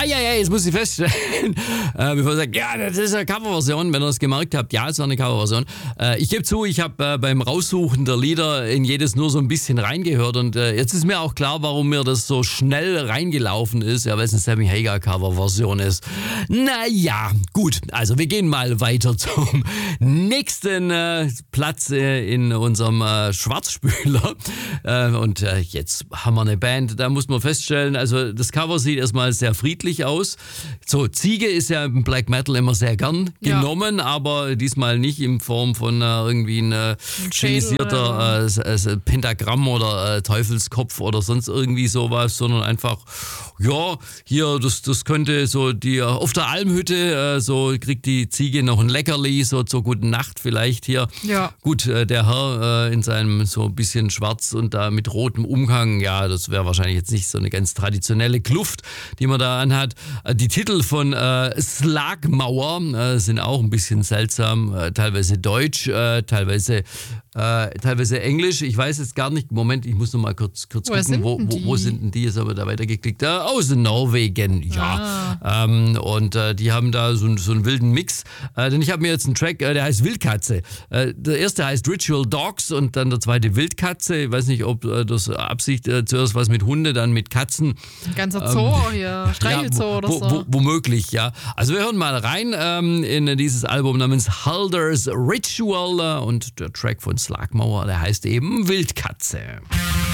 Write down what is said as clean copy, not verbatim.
jetzt muss ich feststellen, bevor ihr sagt, ja, das ist eine Coverversion, wenn ihr es gemerkt habt, ja, es war eine Coverversion. Ich gebe zu, ich habe beim Raussuchen der Lieder in jedes nur so ein bisschen reingehört und jetzt ist mir auch klar, warum mir das so schnell reingelaufen ist, ja, weil es eine Sammy Hagar Coverversion ist. Naja, gut, also wir gehen mal weiter zum nächsten Platz in unserem Schwarzspüler und jetzt haben wir eine Band, da muss man feststellen, also das Cover sieht erstmal sehr friedlich aus. So, Ziege ist ja im Black Metal immer sehr gern genommen, aber diesmal nicht in Form von irgendwie ein stilisierter Pentagramm oder Teufelskopf oder sonst irgendwie sowas, sondern einfach, ja, hier, das könnte so auf der Almhütte, so kriegt die Ziege noch ein Leckerli, so zur guten Nacht vielleicht hier. Ja. Gut, der Herr in seinem so ein bisschen schwarz und da mit rotem Umhang, ja, das wäre wahrscheinlich jetzt nicht so eine ganz traditionelle Kluft, die man da anhat. Die Titel von Slagmauer sind auch ein bisschen seltsam, teilweise deutsch, teilweise Englisch. Ich weiß jetzt gar nicht, Moment, ich muss noch mal kurz gucken, wo sind denn die? Jetzt haben wir da weitergeklickt. Aus Norwegen, ja. Und die haben da so einen wilden Mix. Denn ich habe mir jetzt einen Track, der heißt Wildkatze. Der erste heißt Ritual Dogs und dann der zweite Wildkatze. Ich weiß nicht, ob das Absicht zuerst was mit Hunde, dann mit Katzen. Ein ganzer Zoo hier, Streichelzoo oder so. Womöglich, ja. Also wir hören mal rein in dieses Album namens Halder's Ritual und der Track von Slagmauer, der heißt eben Wildkatze.